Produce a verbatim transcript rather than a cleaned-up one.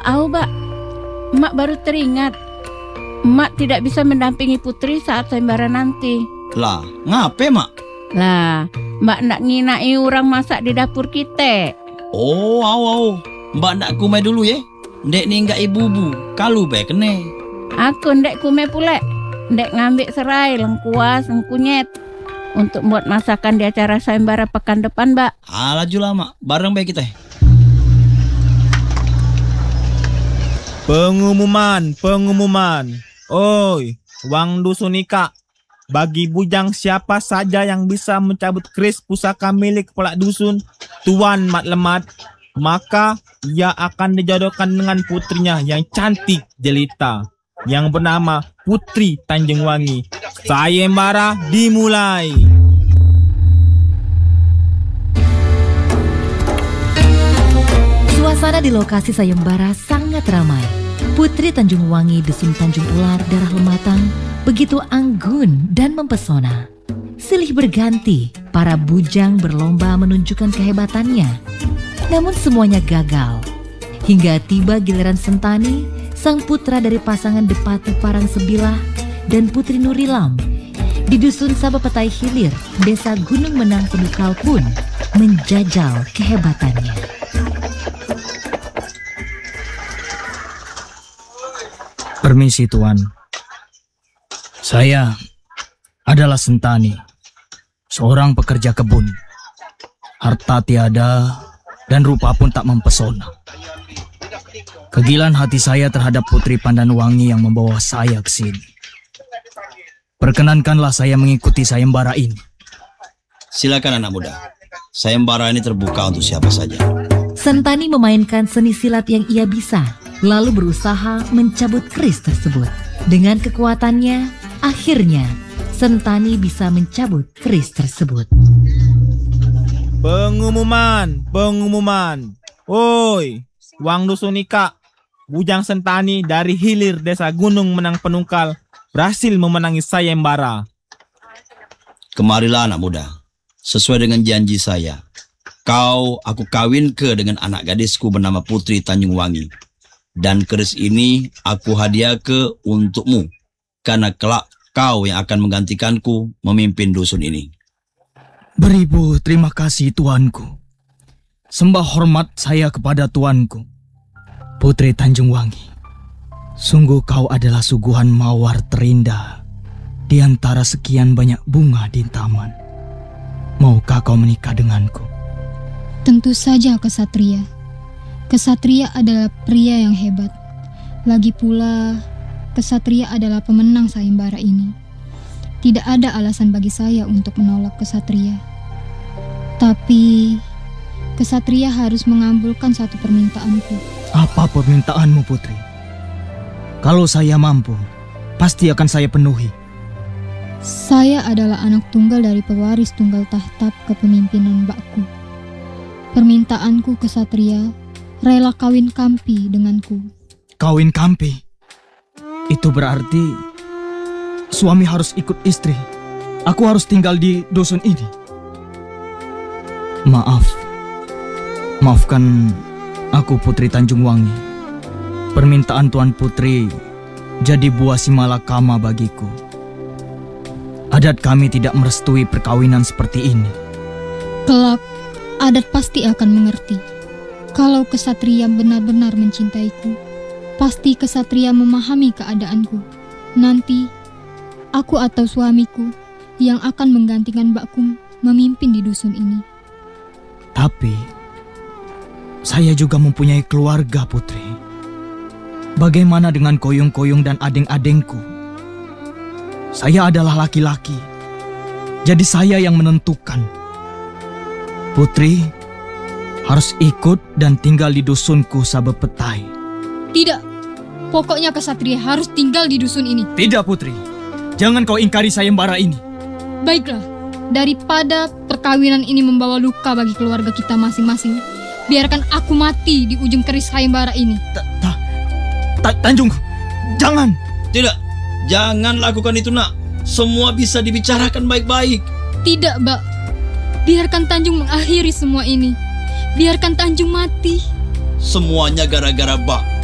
Au, Mbak. Mak baru teringat. Mak tidak bisa mendampingi Putri saat sayembara nanti. Lah, ngape, Mak? Lah, Mbak nak nginai orang masak di dapur kita. Oh, au, au. Mbak nak kumai dulu ya. Ndek ni enggak ibu-bu. Kalau baik kene. Aku ndek kumai pula. Ndek ngambil serai, lengkuas, lengkunyet. Untuk buat masakan di acara sayembara pekan depan, Mbak. Alah jula, Mak. Bareng baik kita. Pengumuman, pengumuman. Oi, Wang Dusun Ika. Bagi bujang siapa saja yang bisa mencabut keris pusaka milik kepala dusun Tuan Mat Lemat, maka ia akan dijodohkan dengan putrinya yang cantik jelita yang bernama Putri Tanjung Wangi. Sayembara dimulai. Suasana di lokasi sayembara sangat ramai. Putri Tanjung Wangi Dusun Tanjung Ular Darah Lematang begitu anggun dan mempesona. Silih berganti, para bujang berlomba menunjukkan kehebatannya. Namun semuanya gagal. Hingga tiba giliran Sentani, sang putra dari pasangan Depati Parang Sebilah dan Putri Nurilam. Di Dusun Sabapetai Hilir, Desa Gunung Menang Penukal pun menjajal kehebatannya. Permisi Tuan. Saya adalah Sentani, seorang pekerja kebun. Harta tiada dan rupa pun tak mempesona. Kegilaan hati saya terhadap Putri Pandanwangi yang membawa saya ke sini. Perkenankanlah saya mengikuti sayembara ini. Silakan anak muda. Sayembara ini terbuka untuk siapa saja. Sentani memainkan seni silat yang ia bisa, lalu berusaha mencabut keris tersebut. Dengan kekuatannya, akhirnya Sentani bisa mencabut keris tersebut. Pengumuman, pengumuman. Oi, Wang Dusun Ika, bujang Sentani dari Hilir Desa Gunung Menang Penungkal berhasil memenangi sayembara. Kemarilah anak muda. Sesuai dengan janji saya, kau aku kawin ke dengan anak gadisku bernama Putri Tanjung Wangi. Dan keris ini aku hadiah ke untukmu, karena kelak kau yang akan menggantikanku memimpin dusun ini. Beribu terima kasih tuanku. Sembah hormat saya kepada tuanku, Putri Tanjung Wangi. Sungguh kau adalah suguhan mawar terindah di antara sekian banyak bunga di taman. Maukah kau menikah denganku? Tentu saja, Kesatria. Kesatria adalah pria yang hebat. Lagi pula, Kesatria adalah pemenang sayembara ini. Tidak ada alasan bagi saya untuk menolak Kesatria. Tapi, Kesatria harus mengabulkan satu permintaanku. Apa permintaanmu, Putri? Kalau saya mampu, pasti akan saya penuhi. Saya adalah anak tunggal dari pewaris tunggal tahta kepemimpinan mbakku. Permintaanku, Kesatria, rela kawin kampi denganku. Kawin kampi? Itu berarti suami harus ikut istri. Aku harus tinggal di dusun ini. Maaf. Maafkan aku, Putri Tanjung Wangi. Permintaan Tuan Putri jadi buah simalakama bagiku. Adat kami tidak merestui perkawinan seperti ini. Kelak, adat pasti akan mengerti. Kalau Kesatria benar-benar mencintaiku, pasti Kesatria memahami keadaanku. Nanti, aku atau suamiku yang akan menggantikan mbakku memimpin di dusun ini. Tapi, saya juga mempunyai keluarga, Putri. Bagaimana dengan koyung-koyung dan adeng-adengku? Saya adalah laki-laki, jadi saya yang menentukan. Putri harus ikut dan tinggal di dusunku Sabapetai. Tidak, pokoknya Kesatria harus tinggal di dusun ini. Tidak, Putri. Jangan kau ingkari sayembara ini. Baiklah, daripada perkawinan ini membawa luka bagi keluarga kita masing-masing, biarkan aku mati di ujung keris sayembara ini. Tanjung, jangan. Tidak, jangan lakukan itu, nak. Semua bisa dibicarakan baik-baik. Tidak, Mbak. Biarkan Tanjung mengakhiri semua ini. Biarkan Tanjung mati. Semuanya gara-gara Mbak.